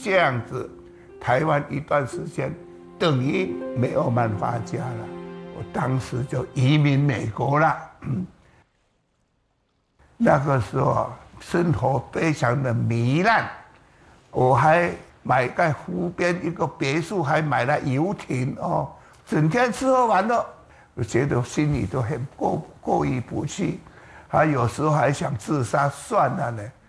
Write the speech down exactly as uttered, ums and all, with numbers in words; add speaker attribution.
Speaker 1: 这样子，台湾一段时间等于没有漫画家了。我当时就移民美国了。嗯、那个时候生活非常的糜烂，我还买在湖边一个别墅，还买了游艇哦，整天吃喝玩乐，我觉得心里都很过过意不去，还有时候还想自杀，算了呢。